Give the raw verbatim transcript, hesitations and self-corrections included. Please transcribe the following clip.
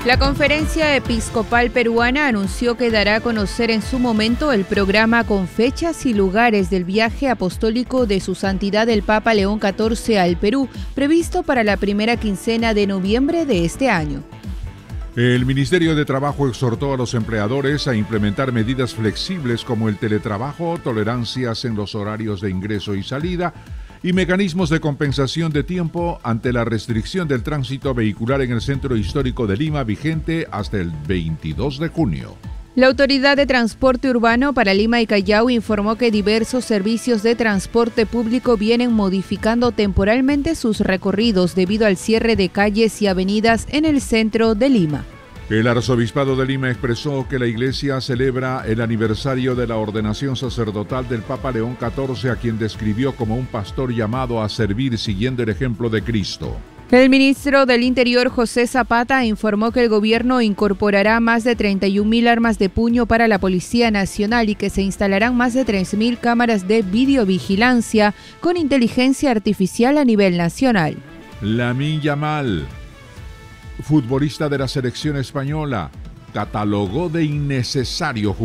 La Conferencia Episcopal Peruana anunció que dará a conocer en su momento el programa con fechas y lugares del viaje apostólico de Su Santidad el Papa León catorce al Perú, previsto para la primera quincena de noviembre de este año. El Ministerio de Trabajo exhortó a los empleadores a implementar medidas flexibles como el teletrabajo, tolerancias en los horarios de ingreso y salida y mecanismos de compensación de tiempo ante la restricción del tránsito vehicular en el centro histórico de Lima vigente hasta el veintidós de junio. La Autoridad de Transporte Urbano para Lima y Callao informó que diversos servicios de transporte público vienen modificando temporalmente sus recorridos debido al cierre de calles y avenidas en el centro de Lima. El Arzobispado de Lima expresó que la Iglesia celebra el aniversario de la ordenación sacerdotal del Papa León catorce, a quien describió como un pastor llamado a servir siguiendo el ejemplo de Cristo. El ministro del Interior, José Zapata, informó que el gobierno incorporará más de treinta y un mil armas de puño para la Policía Nacional y que se instalarán más de tres mil cámaras de videovigilancia con inteligencia artificial a nivel nacional. Lamine Yamal, futbolista de la selección española, catalogó de innecesario jugar